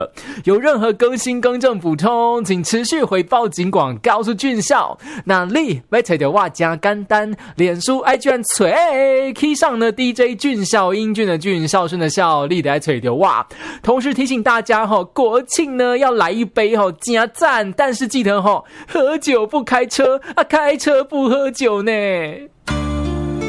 有任何更新更正补充，请持续回报警广告诉俊孝。那你要找到我加简单，脸书 IG 按找，key 上呢 DJ 俊孝，英俊的俊，孝顺的孝，你得找到我。同时提醒大家国庆呢要来一杯加赞，但是记得喝酒不开车啊，开车不喝酒呢。